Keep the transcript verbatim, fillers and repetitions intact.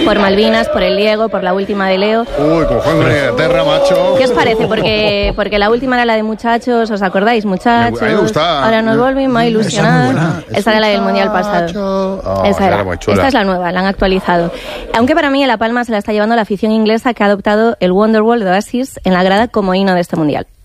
por Malvinas, por el Diego, por la última de Leo. Uy, cojones de Inglaterra, macho. ¿Qué os parece? Porque, porque la última era la de muchachos, ¿os acordáis? Muchachos. A mí me gustaba. Ahora nos volvimos a ilusionar. Esa era la del Mundial pasado. Oh, Esa era. era muy chula. Esta es la nueva, la han actualizado. Aunque para mí La Palma se la está llevando la afición inglesa, que ha adoptado el Wonderwall de Oasis en la grada como himno de este Mundial.